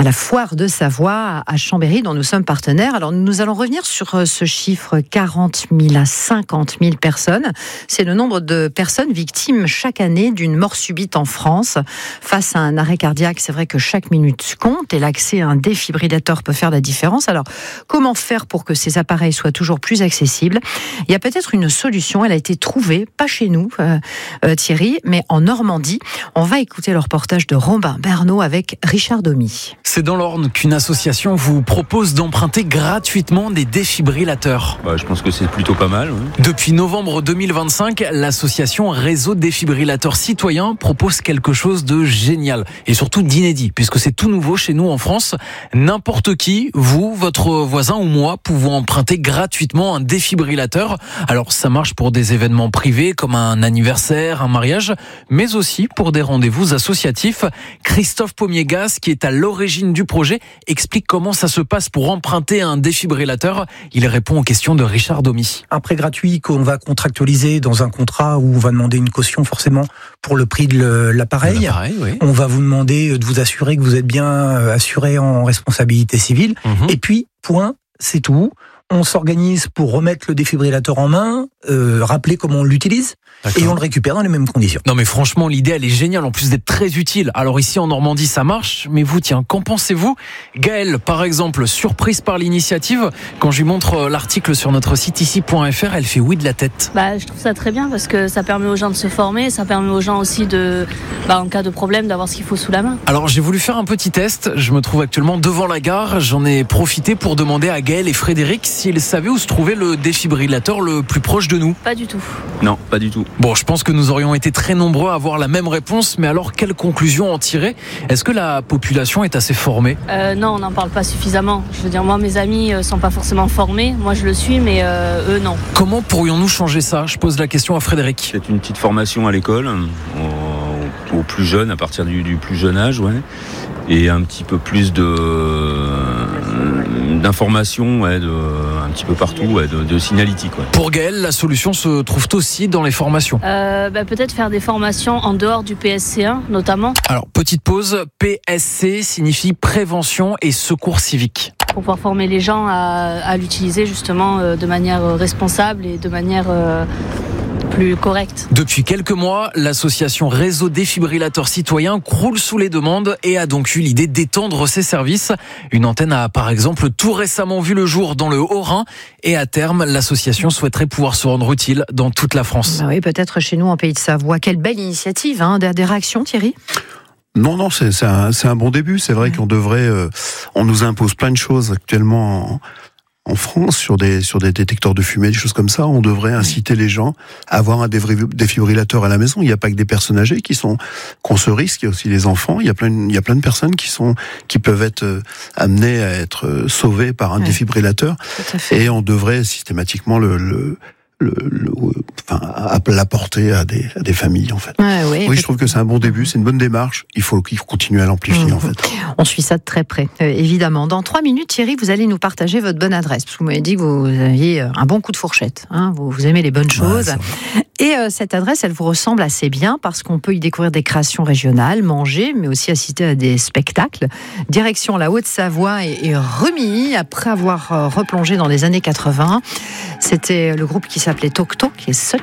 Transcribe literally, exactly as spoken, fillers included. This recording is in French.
la foire de Savoie à Chambéry, dont nous sommes partenaires. Alors nous allons revenir sur ce chiffre, quarante mille à cinquante mille personnes. C'est le nombre de personnes victimes chaque année d'une mort subite en France. Face à un arrêt cardiaque, c'est vrai que chaque minute compte et l'accès à un défibrillateur peut faire la différence. Alors comment faire pour que ces appareils soient toujours plus accessibles ? Il y a peut-être une solution, elle a été trouvée, pas chez nous euh, euh, Thierry, mais en Normandie. On va écouter le reportage de Robin Bernot avec Richard Domy. C'est dans l'Orne qu'une association vous propose d'emprunter gratuitement des défibrillateurs. Bah, je pense que c'est plutôt pas mal. Oui. Depuis novembre deux mille vingt-cinq, l'association Réseau Défibrillateurs Citoyens propose quelque chose de génial et surtout d'inédit, puisque c'est tout nouveau chez nous en France. N'importe qui, vous, votre voisin ou moi, pouvons emprunter gratuitement un défibrillateur. Alors ça marche pour des événements privés comme un anniversaire, un mariage, mais aussi pour des rendez-vous associatifs. Christophe Pomiegas, qui est à l'origine du projet, explique comment ça se passe pour emprunter un défibrillateur. Il répond aux questions de Richard Domy. Un prêt gratuit qu'on va contractualiser dans un contrat où on va demander une caution forcément pour le prix de l'appareil. l'appareil oui. On va vous demander de vous assurer que vous êtes bien assuré en responsabilité civile. Mmh. Et puis, point, c'est tout. On s'organise pour remettre le défibrillateur en main, euh, rappeler comment on l'utilise, D'accord. et on le récupère dans les mêmes conditions. Non mais franchement, l'idée elle est géniale, en plus d'être très utile. Alors ici en Normandie ça marche, mais vous tiens, qu'en pensez-vous ? Gaëlle, par exemple, surprise par l'initiative, quand je lui montre l'article sur notre site ici point f r, elle fait oui de la tête. Bah, je trouve ça très bien parce que ça permet aux gens de se former, ça permet aux gens aussi de, bah, en cas de problème, d'avoir ce qu'il faut sous la main. Alors j'ai voulu faire un petit test, je me trouve actuellement devant la gare, j'en ai profité pour demander à Gaëlle et Frédéric s'ils savaient où se trouvait le défibrillateur le plus proche de nous. Pas du tout. Non, pas du tout. Bon, je pense que nous aurions été très nombreux à avoir la même réponse, mais alors quelle conclusion en tirer ? Est-ce que la population est assez formée ? euh, Non, on n'en parle pas suffisamment. Je veux dire, moi, mes amis ne sont pas forcément formés. Moi, je le suis, mais euh, eux, non. Comment pourrions-nous changer ça ? Je pose la question à Frédéric. C'est une petite formation à l'école, aux, aux plus jeunes, à partir du, du plus jeune âge, ouais. Et un petit peu plus de d'informations, ouais, de, un petit peu partout, ouais, de, de signalétique. Ouais. Pour Gaëlle, la solution se trouve aussi dans les formations. Euh, bah, peut-être faire des formations en dehors du P S C un, notamment. Alors, petite pause, P S C signifie prévention et secours civique. Pour pouvoir former les gens à, à l'utiliser justement euh, de manière responsable et de manière... Euh, plus correct. Depuis quelques mois, l'association Réseau Défibrillateurs Citoyens croule sous les demandes et a donc eu l'idée d'étendre ses services. Une antenne a par exemple tout récemment vu le jour dans le Haut-Rhin et à terme, l'association souhaiterait pouvoir se rendre utile dans toute la France. Bah oui, peut-être chez nous en Pays de Savoie. Quelle belle initiative, hein. Des, des réactions, Thierry ? Non, non, c'est, c'est, un, c'est un bon début. C'est vrai ouais. qu'on devrait... Euh, on nous impose plein de choses actuellement... En... En France, sur des sur des détecteurs de fumée, des choses comme ça, on devrait inciter les gens à avoir un défibrillateur à la maison. Il n'y a pas que des personnes âgées qui sont qu'on se risque, il y a aussi les enfants. Il y a plein il y a plein de personnes qui sont qui peuvent être amenées à être sauvées par un ouais. défibrillateur. Et on devrait systématiquement le, le Le, le, enfin, à l'apporter à des, à des familles, en fait. Ouais, oui, oui, je trouve que c'est un bon début, c'est une bonne démarche. Il faut, il faut continuer à l'amplifier, mmh. en fait. On suit ça de très près, euh, évidemment. Dans trois minutes, Thierry, vous allez nous partager votre bonne adresse, parce que vous m'avez dit que vous aviez un bon coup de fourchette. Hein, vous, vous aimez les bonnes choses. Ouais, et euh, cette adresse, elle vous ressemble assez bien, parce qu'on peut y découvrir des créations régionales, manger, mais aussi assister à des spectacles. Direction la Haute-Savoie et, et Remilly, après avoir replongé dans les années quatre-vingts. C'était le groupe qui s'appelait Tok Tok et Such